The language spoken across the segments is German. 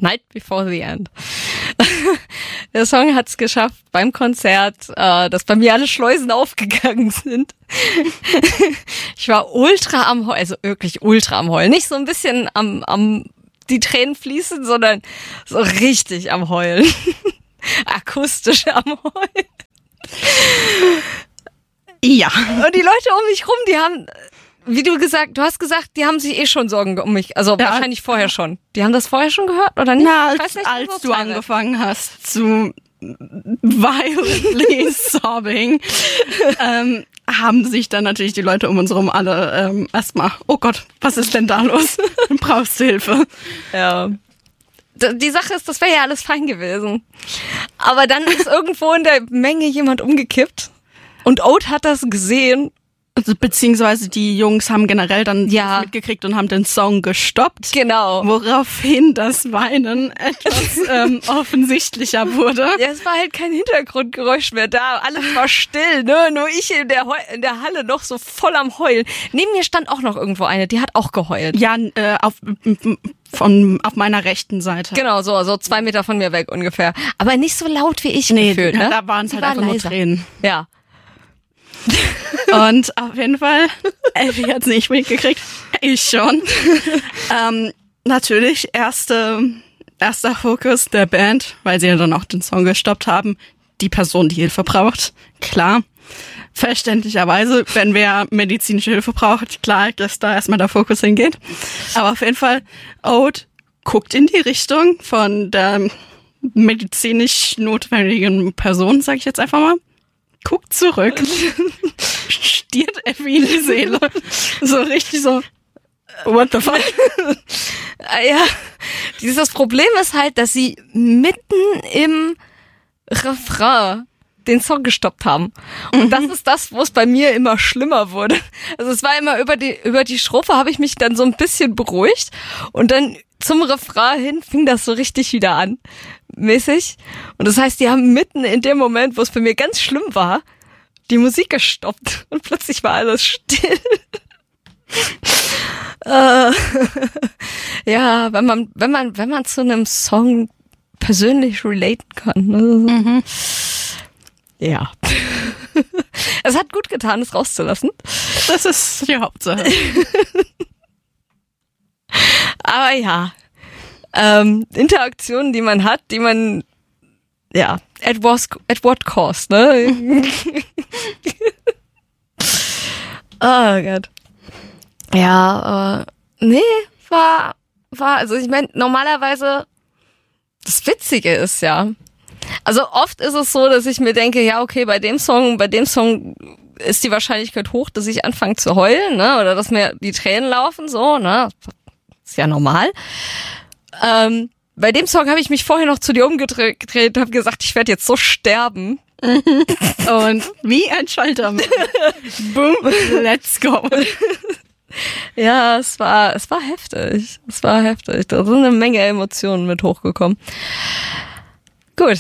Night Before the End. Der Song hat es geschafft beim Konzert, dass bei mir alle Schleusen aufgegangen sind. Ich war ultra am Heulen, also wirklich ultra am Heulen. Nicht so ein bisschen am die Tränen fließen, sondern so richtig am Heulen. Akustisch am Heulen. Ja. Und die Leute um mich rum, die haben, wie du hast gesagt, die haben sich schon Sorgen um mich. Also ja, wahrscheinlich vorher schon. Die haben das vorher schon gehört, oder nicht? Na, als du angefangen hast zu violently sobbing, haben sich dann natürlich die Leute um uns herum alle erstmal, oh Gott, was ist denn da los? Brauchst du Hilfe? Ja. Die Sache ist, das wäre ja alles fein gewesen. Aber dann ist irgendwo in der Menge jemand umgekippt und Oat hat das gesehen. Also, beziehungsweise die Jungs haben generell dann mitgekriegt und haben den Song gestoppt. Genau. Woraufhin das Weinen etwas offensichtlicher wurde. Ja, es war halt kein Hintergrundgeräusch mehr da. Alles war still, ne? Nur ich in der Halle noch so voll am Heulen. Neben mir stand auch noch irgendwo eine, die hat auch geheult. Ja, auf meiner rechten Seite. Genau, so 2 Meter von mir weg ungefähr. Aber nicht so laut wie ich gefühlt, ne? Da waren es halt einfach nur Tränen. Ja. Und auf jeden Fall, Elfie hat's nicht mitgekriegt. Ich schon. Natürlich, erster Fokus der Band, weil sie ja dann auch den Song gestoppt haben. Die Person, die Hilfe braucht. Klar. Verständlicherweise, wenn wer medizinische Hilfe braucht, klar, dass da erstmal der Fokus hingeht. Aber auf jeden Fall, Oat guckt in die Richtung von der medizinisch notwendigen Person, sag ich jetzt einfach mal. Guckt zurück, stiert Effie in die Seele. So richtig so, what the fuck? Ja, dieses Problem ist halt, dass sie mitten im Refrain den Song gestoppt haben. Und das ist das, wo es bei mir immer schlimmer wurde. Also es war immer über die Strophe habe ich mich dann so ein bisschen beruhigt und dann zum Refrain hin fing das so richtig wieder an, mäßig. Und das heißt, die haben mitten in dem Moment, wo es bei mir ganz schlimm war, die Musik gestoppt und plötzlich war alles still. Ja, wenn man zu einem Song persönlich relaten kann. Ne? Ja. Es hat gut getan, es rauszulassen. Das ist die Hauptsache. Aber ja, Interaktionen, die man hat, ja, at what cost, ne? Oh Gott. Ja, nee, war, also ich meine, normalerweise, das Witzige ist ja, also oft ist es so, dass ich mir denke, ja, okay, bei dem Song ist die Wahrscheinlichkeit hoch, dass ich anfange zu heulen, ne, oder dass mir die Tränen laufen, so, ne, ist ja normal. Bei dem Song habe ich mich vorher noch zu dir umgedreht und habe gesagt, ich werde jetzt so sterben. Und wie ein Schalter. Boom, let's go. Ja, es war heftig. Es war heftig. Da sind eine Menge Emotionen mit hochgekommen. Gut.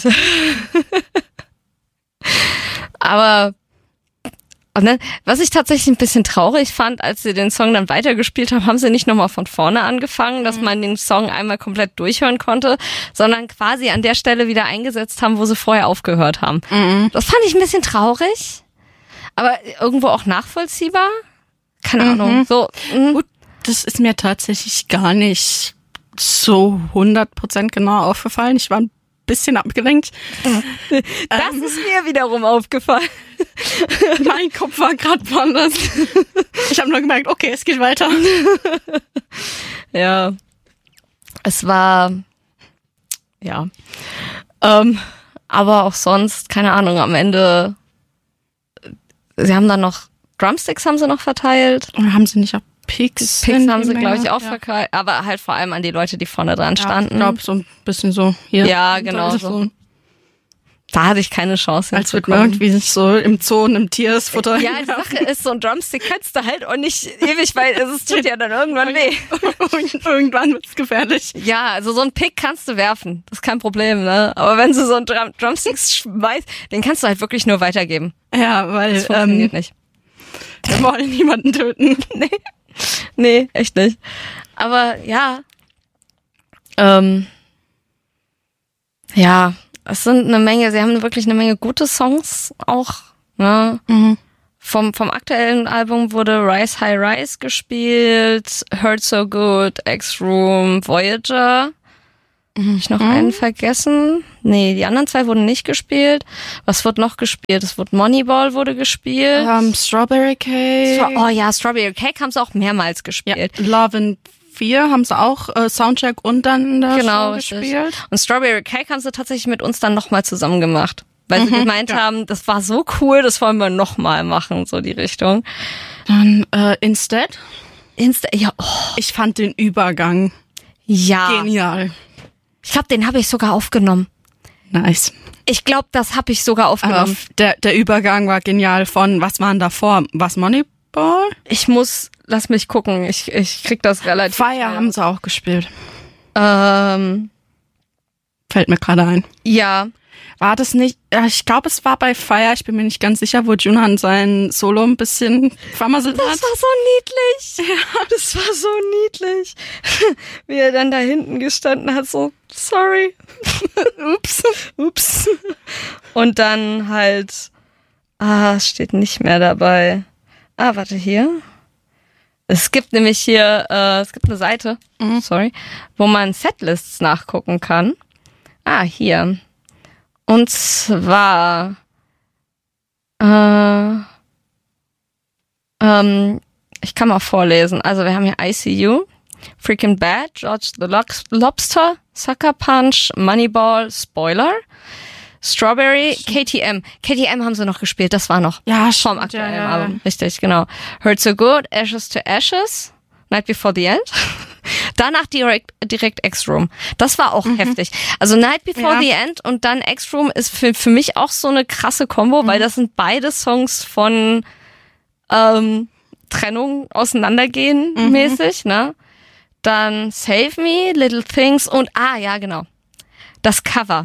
Aber und dann, was ich tatsächlich ein bisschen traurig fand, als sie den Song dann weitergespielt haben, haben sie nicht nochmal von vorne angefangen, dass man den Song einmal komplett durchhören konnte, sondern quasi an der Stelle wieder eingesetzt haben, wo sie vorher aufgehört haben. Das fand ich ein bisschen traurig, aber irgendwo auch nachvollziehbar. Keine Ahnung. So, Gut, das ist mir tatsächlich gar nicht so 100% genau aufgefallen. Ich war ein bisschen abgelenkt. Das ist mir wiederum aufgefallen. Mein Kopf war gerade woanders. Ich habe nur gemerkt, okay, es geht weiter. Ja. Es war, ja. Aber auch sonst, keine Ahnung, am Ende, sie haben dann noch, Drumsticks haben sie noch verteilt. Oder haben sie nicht auch Picks? Picks haben sie, glaube ich, auch verteilt. Aber halt vor allem an die Leute, die vorne dran standen. Ich glaube, so ein bisschen so hier. Ja, genau so. Da hatte ich keine Chance. Als würde man irgendwie so im Zoo einem Tier das Futter. Ja, die Sache ist, so ein Drumstick kannst du halt auch nicht ewig, weil es tut ja dann irgendwann weh. Irgendwann wird's gefährlich. Ja, also so ein Pick kannst du werfen. Das ist kein Problem, ne? Aber wenn du so einen Drumstick schmeißt, den kannst du halt wirklich nur weitergeben. Ja, weil das funktioniert nicht. Wir wollen niemanden töten. Nee, echt nicht. Aber ja, Ja, es sind sie haben wirklich eine Menge gute Songs auch, ne? Vom aktuellen Album wurde Rise High Rise gespielt, Hurt So Good, X-Room, Voyager. Hab ich noch einen vergessen? Nee, die anderen 2 wurden nicht gespielt. Was wurde noch gespielt? Es wurde Moneyball wurde gespielt. Strawberry Cake. Oh ja, Strawberry Cake haben sie auch mehrmals gespielt. Ja, Love in 4 haben sie auch Soundcheck und dann in der Show gespielt. Und Strawberry Cake haben sie tatsächlich mit uns dann nochmal zusammen gemacht. Weil sie gemeint haben, das war so cool, das wollen wir nochmal machen, so die Richtung. Dann Instead. Ja, oh. Ich fand den Übergang genial. Ich glaube, den habe ich sogar aufgenommen. Nice. Ich glaube, das habe ich sogar aufgenommen. Aber der Übergang war genial von, was waren davor? Was, Moneyball? Lass mich gucken, ich krieg das relativ. Fire haben sie auch gespielt. Fällt mir gerade ein. Ja. War das nicht, ich glaube, es war bei Fire, ich bin mir nicht ganz sicher, wo Junhan sein Solo ein bisschen vermasselt hat. Das war so niedlich. Ja, das war so niedlich. Wie er dann da hinten gestanden hat, so, sorry. Ups. Und dann halt, es steht nicht mehr dabei. Warte, hier. Es gibt nämlich hier, es gibt eine Seite, wo man Setlists nachgucken kann. Hier. Und zwar ich kann mal vorlesen. Also wir haben hier ICU, Freaking Bad, George the Lobster, Sucker Punch, Moneyball, Spoiler, Strawberry, KTM. KTM haben sie noch gespielt, das war noch vom aktuellen Album. Richtig, genau. Hurt So Good, Ashes to Ashes, Night Before the End. Danach direkt X-Room. Das war auch heftig. Also Night Before the End und dann X-Room ist für mich auch so eine krasse Kombo, weil das sind beide Songs von Trennung, Auseinandergehen mäßig, ne? Dann Save Me, Little Things und genau. Das Cover.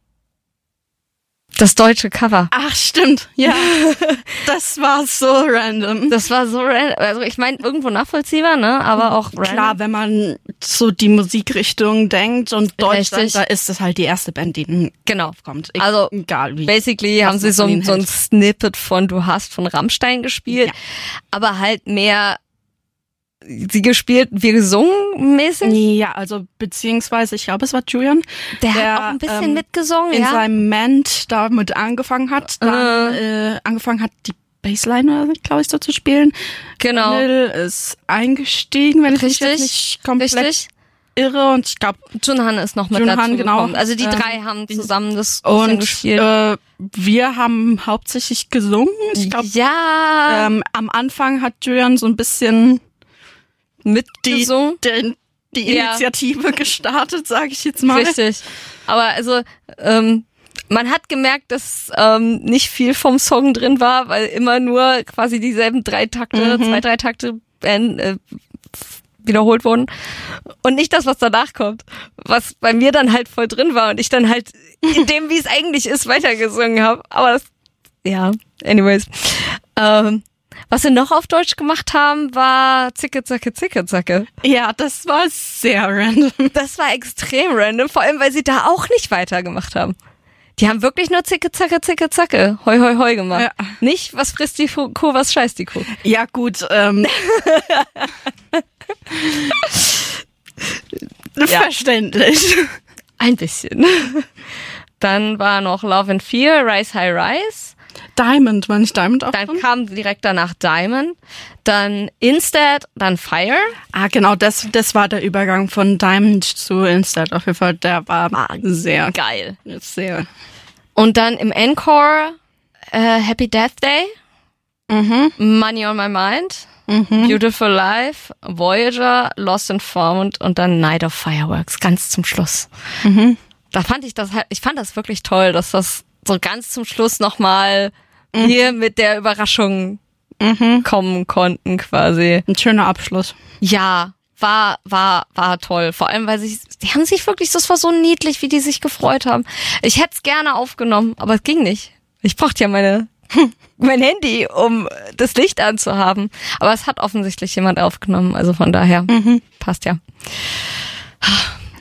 Das deutsche Cover. Ach, stimmt. Ja. Das war so random. Also ich meine, irgendwo nachvollziehbar, ne? Aber auch random. Klar, wenn man so die Musikrichtung denkt und Deutschland, da ist das halt die erste Band, die kommt. Also, egal wie. Basically haben sie so ein Snippet von Du hast von Rammstein gespielt. Ja. Aber halt mehr sie gespielt, wie gesungen mäßig? Ja, also beziehungsweise, ich glaube, es war Julian. Der hat auch ein bisschen mitgesungen, in seinem Ment damit angefangen hat, die Bassline, glaube ich, so zu spielen. Genau. Lil ist eingestiegen, wenn ich mich jetzt nicht komplett irre, und ich glaube, Junhan ist noch mit dazu gekommen. Also die 3 haben zusammen das gespielt. Wir haben hauptsächlich gesungen. Ich glaube, am Anfang hat Julian so ein bisschen mitgesungen. Die Initiative gestartet, sage ich jetzt mal. Richtig. Aber also man hat gemerkt, dass nicht viel vom Song drin war, weil immer nur quasi dieselben 3 Takte, 2-3 Takte wiederholt wurden. Und nicht das, was danach kommt. Was bei mir dann halt voll drin war und ich dann halt in dem, wie es eigentlich ist, weitergesungen habe. Aber das, anyways. Was wir noch auf Deutsch gemacht haben, war Zicke, Zacke, Zicke, Zacke. Ja, das war sehr random. Das war extrem random, vor allem, weil sie da auch nicht weitergemacht haben. Die haben wirklich nur Zicke, Zacke, Zicke, Zacke, Hoi, Hoi, Hoi gemacht. Ja. Nicht, was frisst die Kuh, was scheißt die Kuh. Ja, gut. Verständlich. Ein bisschen. Dann war noch Love in Fear, Rise High Rise. Diamond, war nicht Diamond auch Dann drin? kam direkt danach Diamond, dann Instead, dann Fire. Genau, das war der Übergang von Diamond zu Instead auf jeden Fall. Der war sehr geil. Sehr. Und dann im Encore Happy Death Day, Money on My Mind, Beautiful Life, Voyager, Lost and Found und dann Night of Fireworks, ganz zum Schluss. Da fand ich fand das wirklich toll, dass das so ganz zum Schluss nochmal hier mit der Überraschung kommen konnten quasi. Ein schöner Abschluss. Ja, war toll. Vor allem, weil die haben sich wirklich, das war so niedlich, wie die sich gefreut haben. Ich hätte es gerne aufgenommen, aber es ging nicht. Ich brauchte ja mein Handy, um das Licht anzuhaben. Aber es hat offensichtlich jemand aufgenommen, also von daher passt ja.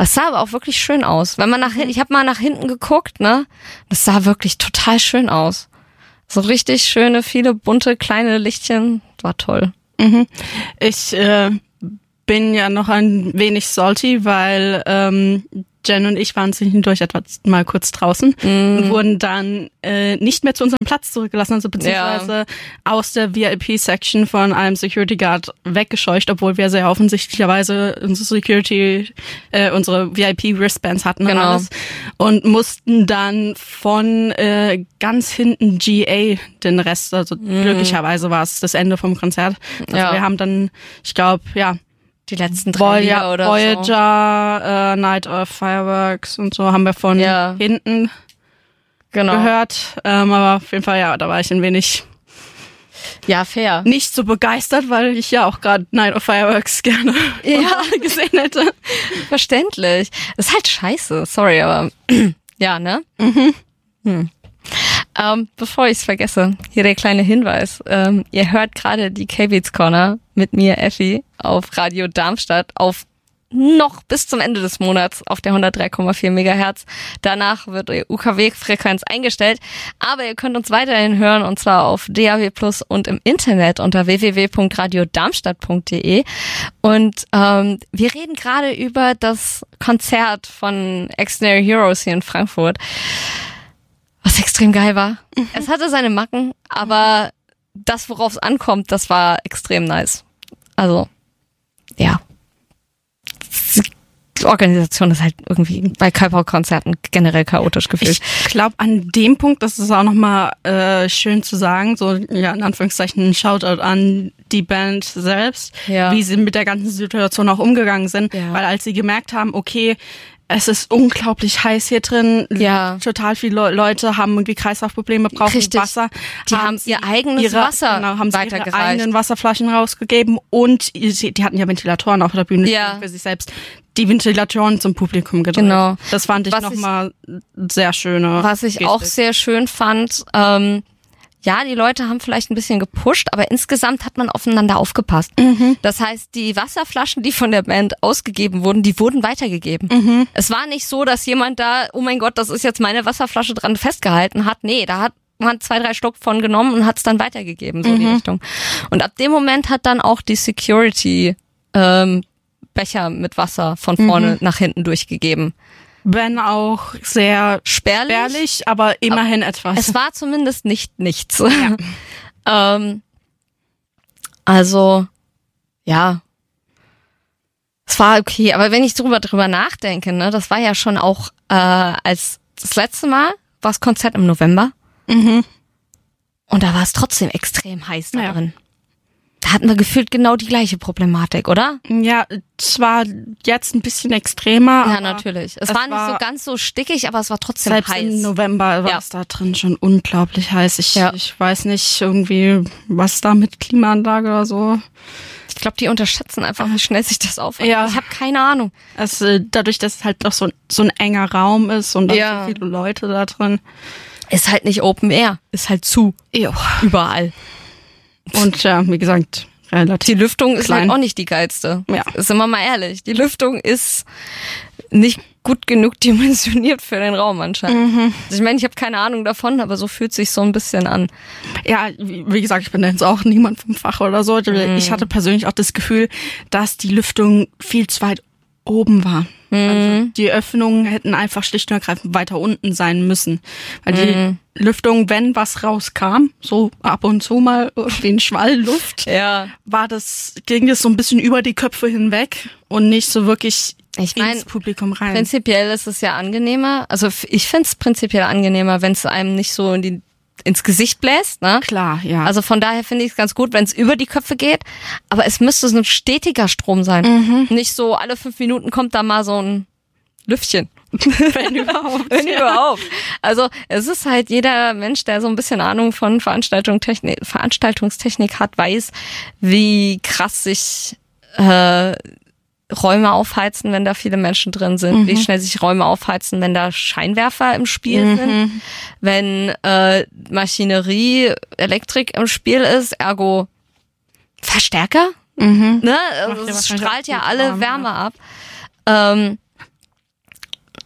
Das sah aber auch wirklich schön aus. Wenn man ich habe mal nach hinten geguckt, ne? Das sah wirklich total schön aus. So richtig schöne, viele bunte, kleine Lichtchen. War toll. Mhm. Ich bin ja noch ein wenig salty, weil Jen und ich waren zwischendurch etwas mal kurz draußen und wurden dann nicht mehr zu unserem Platz zurückgelassen, also beziehungsweise aus der VIP-Section von einem Security Guard weggescheucht, obwohl wir sehr offensichtlicherweise unsere VIP-Wristbands hatten und alles. Und mussten dann von ganz hinten GA den Rest, also glücklicherweise war es das Ende vom Konzert. Also wir haben dann, ich glaube, die letzten 3 Lieder oder Voyager, Night of Fireworks und so haben wir von hinten gehört. Aber auf jeden Fall, da war ich ein wenig fair. Nicht so begeistert, weil ich ja auch gerade Night of Fireworks gerne gesehen hätte. Verständlich. Das ist halt scheiße, sorry, aber ja, ne? Bevor ich es vergesse, hier der kleine Hinweis. Ihr hört gerade die K-Beats Corner mit mir, Effi, auf Radio Darmstadt auf noch bis zum Ende des Monats auf der 103,4 Megahertz. Danach wird die UKW-Frequenz eingestellt. Aber ihr könnt uns weiterhin hören und zwar auf DAB+ und im Internet unter www.radiodarmstadt.de. Und wir reden gerade über das Konzert von Extraordinary Heroes hier in Frankfurt, was extrem geil war. Es hatte seine Macken, aber das, worauf es ankommt, das war extrem nice. Also, ja. Die Organisation ist halt irgendwie bei Kalbau-Konzerten generell chaotisch gefühlt. Ich glaube, an dem Punkt, das ist auch nochmal schön zu sagen, so in Anführungszeichen ein Shoutout an die Band selbst, wie sie mit der ganzen Situation auch umgegangen sind, weil als sie gemerkt haben, okay, es ist unglaublich heiß hier drin. Total viele Leute haben irgendwie Kreislaufprobleme, brauchen Wasser. Die haben ihr eigenes Wasser haben weitergereicht. Ihre eigenen Wasserflaschen rausgegeben und die hatten ja Ventilatoren auf der Bühne für sich selbst. Die Ventilatoren zum Publikum gedreht. Genau. Das fand ich nochmal sehr schöne Was ich Gestik. auch sehr schön fand, die Leute haben vielleicht ein bisschen gepusht, aber insgesamt hat man aufeinander aufgepasst. Das heißt, die Wasserflaschen, die von der Band ausgegeben wurden, die wurden weitergegeben. Es war nicht so, dass jemand da, oh mein Gott, das ist jetzt meine Wasserflasche, dran festgehalten hat. Nee, da hat man 2, 3 Schluck von genommen und hat es dann weitergegeben, so in die Richtung. Und ab dem Moment hat dann auch die Security Becher mit Wasser von vorne nach hinten durchgegeben. Wenn auch sehr spärlich, aber immerhin etwas. Es war zumindest nicht nichts. Also, ja. Es war okay, aber wenn ich drüber nachdenke, ne, das war ja schon auch als das letzte Mal war das Konzert im November. Und da war es trotzdem extrem heiß da drin. Da hatten wir gefühlt genau die gleiche Problematik, oder? Ja, es war jetzt ein bisschen extremer. Ja, natürlich. Es war nicht so ganz so stickig, aber es war trotzdem selbst heiß. Im November war es da drin schon unglaublich heiß. Ich weiß nicht irgendwie, was da mit Klimaanlage oder so. Ich glaube, die unterschätzen einfach, wie schnell sich das aufhört. Ja. Ich habe keine Ahnung. Dadurch, dass es halt noch so ein enger Raum ist und dann so viele Leute da drin. Ist halt nicht Open Air, ist halt zu. Überall. Und wie gesagt, relativ die Lüftung ist klein. halt auch nicht die geilste. Ja. Sind wir mal ehrlich. Die Lüftung ist nicht gut genug dimensioniert für den Raum anscheinend. Also ich meine, ich habe keine Ahnung davon, aber so fühlt sich so ein bisschen an. Ja, wie gesagt, ich bin jetzt auch niemand vom Fach oder so. Ich hatte persönlich auch das Gefühl, dass die Lüftung viel zu weit oben war. Also die Öffnungen hätten einfach schlicht und ergreifend weiter unten sein müssen. Weil die Lüftung, wenn was rauskam, so ab und zu mal irgendwie ein Schwall Luft, ging es so ein bisschen über die Köpfe hinweg und nicht so wirklich ins Publikum rein. Prinzipiell ist es ja angenehmer, also ich finde es prinzipiell angenehmer, wenn es einem nicht so ins Gesicht bläst, ne? Klar, ja. Also von daher finde ich es ganz gut, wenn es über die Köpfe geht, aber es müsste so ein stetiger Strom sein. Nicht so alle 5 Minuten kommt da mal so ein Lüftchen. Wenn überhaupt. Wenn überhaupt. Also es ist halt jeder Mensch, der so ein bisschen Ahnung von Veranstaltungstechnik hat, weiß, wie krass sich Räume aufheizen, wenn da viele Menschen drin sind, wie schnell sich Räume aufheizen, wenn da Scheinwerfer im Spiel sind, wenn Maschinerie, Elektrik im Spiel ist, ergo Verstärker, ne? Also es strahlt ja alle Wärme ab.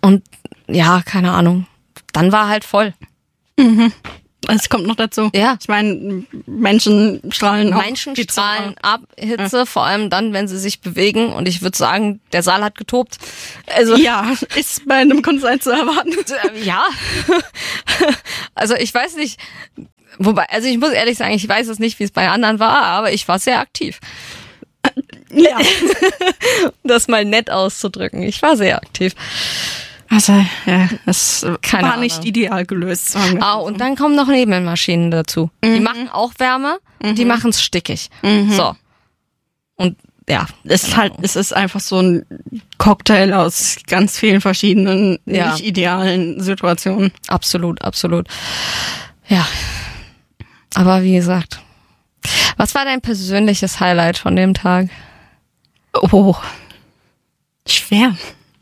Und ja, keine Ahnung. Dann war halt voll. Es kommt noch dazu. Ja. Ich meine, Menschen strahlen auch Menschen Hitze strahlen ab Hitze, vor allem dann, wenn sie sich bewegen. Und ich würde sagen, der Saal hat getobt. Also Ja, ist bei einem Konzert zu erwarten. ja. Also ich weiß nicht, wobei, also ich muss ehrlich sagen, ich weiß es nicht, wie es bei anderen war, aber ich war sehr aktiv. Ja. Um das mal nett auszudrücken. Ich war sehr aktiv. Also, ja, das Keine war Ahnung. nicht ideal gelöst. Sagen wir. Und dann kommen noch Nebelmaschinen dazu. Die machen auch Wärme, die machen es stickig. So. Und ja. Es ist einfach so ein Cocktail aus ganz vielen verschiedenen, Ja. nicht idealen Situationen. Absolut, absolut. Ja. Aber wie gesagt. Was war dein persönliches Highlight von dem Tag? Oh. Schwer.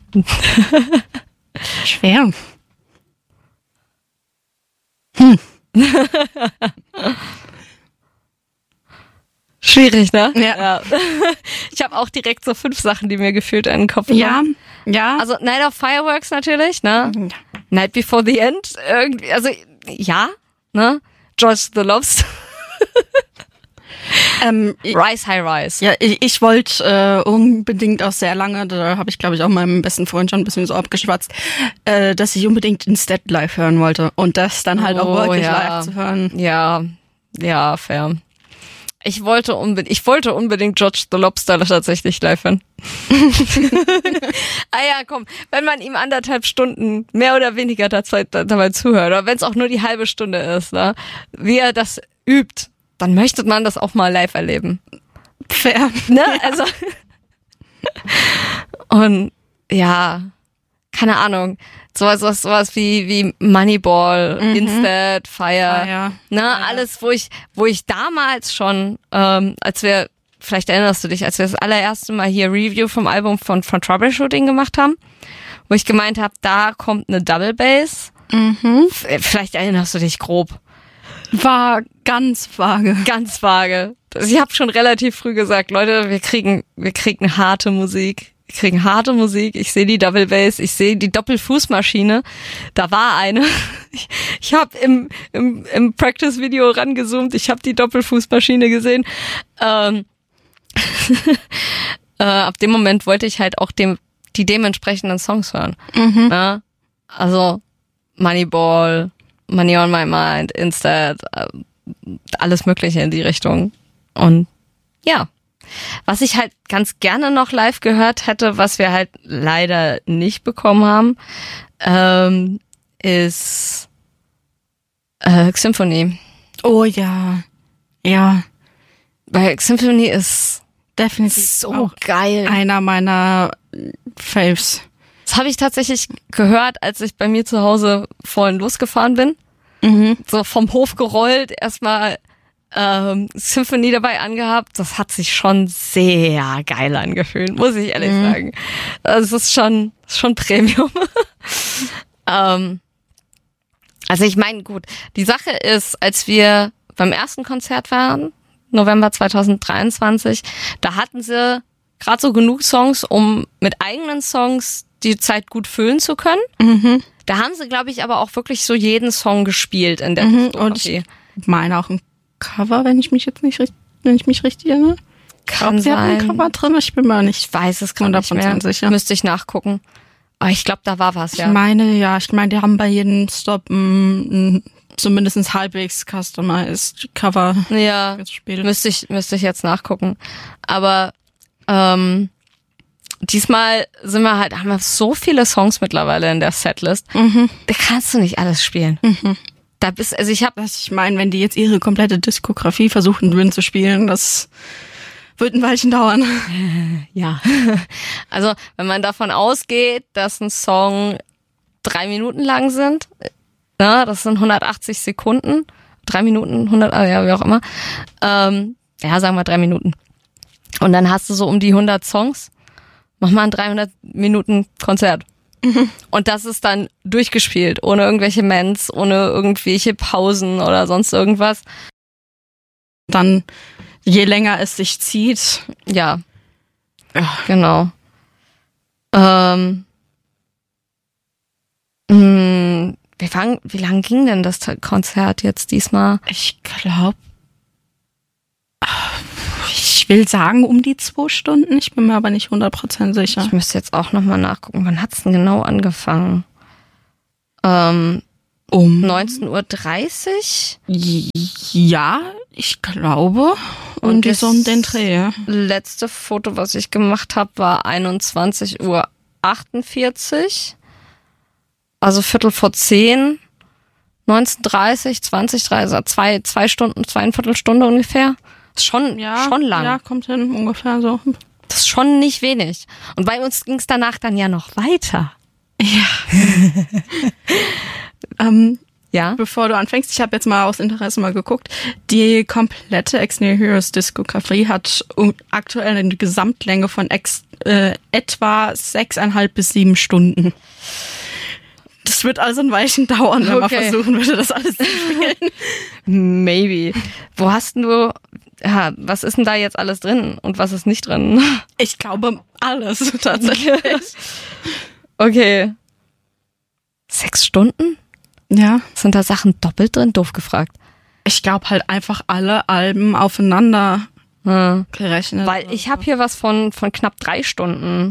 Schwer. Schwierig, ne? Ja. Ich habe auch direkt so 5 Sachen, die mir gefühlt in den Kopf Ja, kommen. ja. Also Night of Fireworks natürlich, ne? Night Before the End, irgendwie, also ja, ne? George the Lobster. Rise High Rise. Ja, ich wollte unbedingt auch sehr lange, da habe ich glaube ich auch meinem besten Freund schon ein bisschen so abgeschwatzt, dass ich unbedingt Instead live hören wollte und das dann halt auch wirklich live zu hören. Ja, fair. Ich wollte unbedingt George the Lobster tatsächlich live hören. Ja, komm, wenn man ihm 1,5 Stunden mehr oder weniger dabei zuhört, oder wenn es auch nur die halbe Stunde ist, ne, wie er das übt, dann möchte man das auch mal live erleben. Fair. Ne? Also. Und ja, keine Ahnung. Sowas wie Moneyball, Instead, Fire. Ne? Alles, wo ich damals schon, als wir, vielleicht erinnerst du dich, als wir das allererste Mal hier Review vom Album von Troubleshooting gemacht haben, wo ich gemeint habe, da kommt eine Double Bass. Vielleicht erinnerst du dich grob. War ganz vage. Ganz vage. Ich habe schon relativ früh gesagt, Leute, wir kriegen harte Musik. Wir kriegen harte Musik. Ich sehe die Double Bass, ich sehe die Doppelfußmaschine. Da war eine. Ich habe im Practice-Video rangezoomt. Ich habe die Doppelfußmaschine gesehen. Ab dem Moment wollte ich halt auch die dementsprechenden Songs hören. Ja? Also Moneyball, Money on My Mind, Instead, alles Mögliche in die Richtung. Und ja, was ich halt ganz gerne noch live gehört hätte, was wir halt leider nicht bekommen haben, ist Symphony. Oh ja. Ja. Weil Symphony ist Definitiv so auch geil. einer meiner Faves. Das habe ich tatsächlich gehört, als ich bei mir zu Hause vorhin losgefahren bin. So vom Hof gerollt, erstmal Symphony dabei angehabt. Das hat sich schon sehr geil angefühlt, muss ich ehrlich sagen. Also es ist schon Premium. Also ich meine, gut, die Sache ist, als wir beim ersten Konzert waren, November 2023, da hatten sie gerade so genug Songs, um mit eigenen Songs die Zeit gut füllen zu können. Da haben sie, glaube ich, aber auch wirklich so jeden Song gespielt in der Und ich meine auch ein Cover, wenn ich mich richtig erinnere. Kann Sie hatten ein sein. Cover drin, ich bin mir nicht. Ich weiß es gerade nicht mehr. 100% sicher. Müsste ich nachgucken. Aber ich glaube, da war was, Ich ja. meine, die haben bei jedem Stop zumindest halbwegs customized Cover Ja, gespielt. müsste ich jetzt nachgucken. Aber diesmal haben wir so viele Songs mittlerweile in der Setlist. Da kannst du nicht alles spielen. Ich meine, wenn die jetzt ihre komplette Diskografie versuchen würden zu spielen, das wird ein Weilchen dauern. Ja. Also, wenn man davon ausgeht, dass ein Song 3 Minuten lang sind, ne, das sind 180 Sekunden, 3 Minuten, 100, ja, wie auch immer, ja, sagen wir 3 Minuten. Und dann hast du so um die 100 Songs, mach mal ein 300 Minuten Konzert. Und das ist dann durchgespielt, ohne irgendwelche Ments, ohne irgendwelche Pausen oder sonst irgendwas. Dann, je länger es sich zieht. Ja, Ja. genau. Wie lang ging denn das Konzert jetzt diesmal? Ich glaube, ich will sagen um die 2 Stunden. Ich bin mir aber nicht 100% sicher. Ich müsste jetzt auch nochmal nachgucken. Wann hat's denn genau angefangen? 19:30 Uhr? Ja, ich glaube. Und die so um den Dreh. Ja. Letzte Foto, was ich gemacht habe, war 21:48 Uhr. Also 9:45, 19:30, 20:30, 2 Stunden, 2,25 Stunde ungefähr. Ist schon lang. Ja, kommt hin, ungefähr so. Das ist schon nicht wenig. Und bei uns ging es danach dann ja noch weiter. Ja. Ja. Bevor du anfängst, ich habe jetzt mal aus Interesse mal geguckt, die komplette X-Near Heroes Diskografie hat aktuell eine Gesamtlänge von etwa 6,5 bis 7 Stunden. Das wird also ein Weilchen dauern, wenn man versuchen würde, das alles zu spielen. Maybe. Wo hast du, ja, was ist denn da jetzt alles drin und was ist nicht drin? Ich glaube, alles tatsächlich. Okay. 6 Stunden? Ja. Sind da Sachen doppelt drin? Doof gefragt. Ich glaube halt einfach alle Alben aufeinander gerechnet. Weil ich habe hier was von knapp 3 Stunden.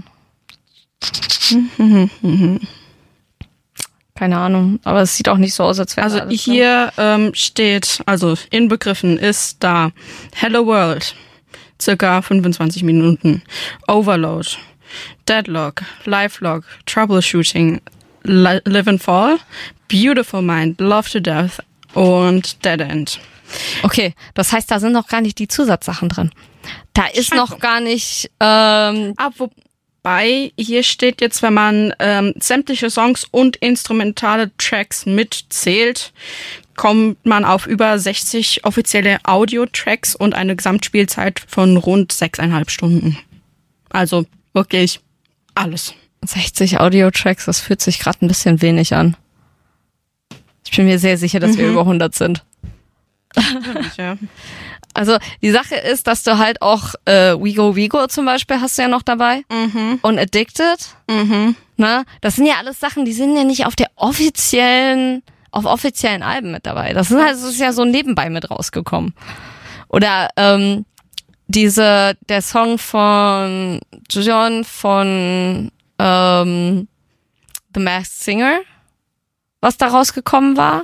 Keine Ahnung, aber es sieht auch nicht so aus, als wäre Also alles hier steht, also inbegriffen ist da Hello World, circa 25 Minuten, Overload, Deadlock, Lifelog, Troubleshooting, Live and Fall, Beautiful Mind, Love to Death und Dead End. Okay, das heißt, da sind noch gar nicht die Zusatzsachen drin. Da ist noch gar nicht... Wobei, hier steht jetzt, wenn man sämtliche Songs und instrumentale Tracks mitzählt, kommt man auf über 60 offizielle Audio-Tracks und eine Gesamtspielzeit von rund 6,5 Stunden. Also wirklich alles. 60 Audio-Tracks, das fühlt sich gerade ein bisschen wenig an. Ich bin mir sehr sicher, dass wir über 100 sind. Ja. Also die Sache ist, dass du halt auch We Go zum Beispiel hast du ja noch dabei und Addicted. Ne? Das sind ja alles Sachen, die sind ja nicht auf offiziellen Alben mit dabei. Das ist ja so nebenbei mit rausgekommen. Oder der Song von John von The Masked Singer, was da rausgekommen war.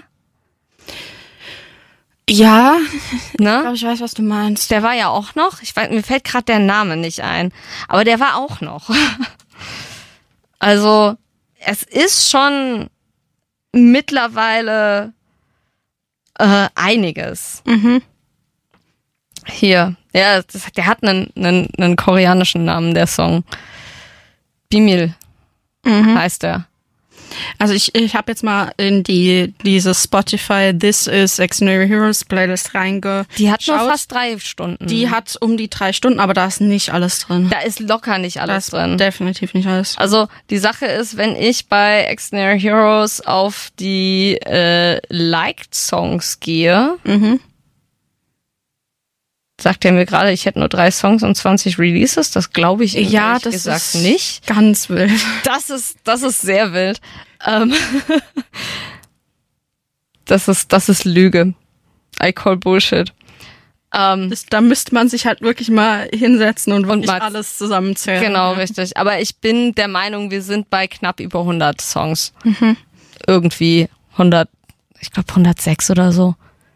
Ja, ne? Ich glaube, ich weiß, was du meinst. Der war ja auch noch. Mir fällt gerade der Name nicht ein. Aber der war auch noch. Also, es ist schon mittlerweile einiges. Hier. Ja, der hat einen koreanischen Namen, der Song. Bimil heißt der. Also ich habe jetzt mal in diese Spotify This is X-Near Heroes Playlist reingeschaut. Die hat nur fast 3 Stunden. Die hat um die 3 Stunden, aber da ist nicht alles drin. Da ist locker nicht alles drin. Definitiv nicht alles. Also die Sache ist, wenn ich bei X-Near Heroes auf die Liked Songs gehe, sagt er mir gerade, ich hätte nur 3 Songs und 20 Releases. Das glaube ich ehrlich gesagt nicht. Ganz wild. Das ist sehr wild. Das ist Lüge. I call Bullshit. Da müsste man sich halt wirklich mal hinsetzen und wirklich alles zusammenzählen. Genau, richtig. Aber ich bin der Meinung, wir sind bei knapp über 100 Songs. Irgendwie 100, ich glaube 106 oder so.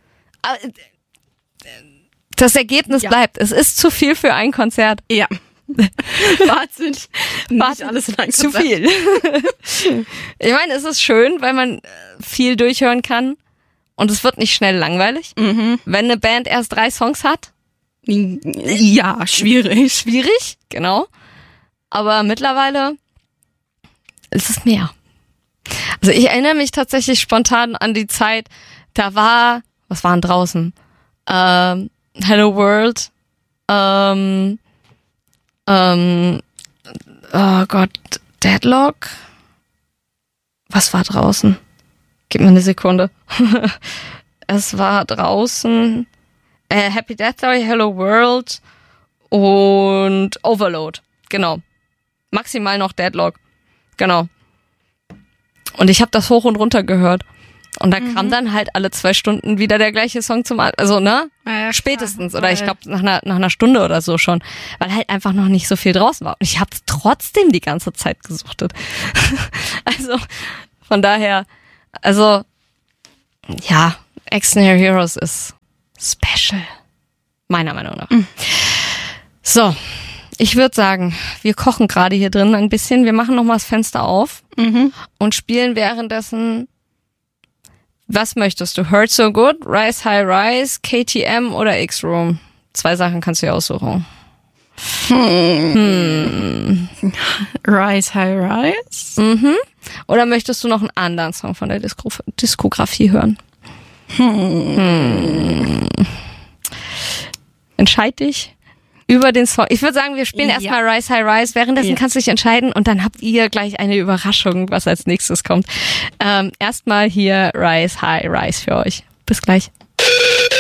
Das Ergebnis bleibt. Es ist zu viel für ein Konzert. Ja. Wahnsinn. Nicht alles in ein Konzert. Zu viel. Ich meine, es ist schön, weil man viel durchhören kann und es wird nicht schnell langweilig. Wenn eine Band erst 3 Songs hat. Ja, schwierig. Schwierig, genau. Aber mittlerweile ist es mehr. Also ich erinnere mich tatsächlich spontan an die Zeit, was waren draußen? Hello World, oh Gott, Deadlock. Was war draußen? Gib mir eine Sekunde. Es war draußen Happy Death Day, Hello World und Overload. Genau. Maximal noch Deadlock. Genau. Und ich habe das hoch und runter gehört. Und da kam dann halt alle 2 Stunden wieder der gleiche Song also, ne? Ja, spätestens. Oder ich glaube nach einer Stunde oder so schon. Weil halt einfach noch nicht so viel draußen war. Und ich habe trotzdem die ganze Zeit gesuchtet. Also, von daher, also, ja, Extraordinary Heroes ist special. Meiner Meinung nach. So, ich würde sagen, wir kochen gerade hier drin ein bisschen. Wir machen nochmal das Fenster auf und spielen währenddessen. Was möchtest du? Hurt So Good, Rise High Rise, KTM oder X-Room? 2 Sachen kannst du dir aussuchen. Rise High Rise? Oder möchtest du noch einen anderen Song von der Diskografie hören? Entscheid dich über den Song. Ich würde sagen, wir spielen erstmal Rise High Rise. Währenddessen kannst du dich entscheiden und dann habt ihr gleich eine Überraschung, was als nächstes kommt. Erstmal hier Rise High Rise für euch. Bis gleich.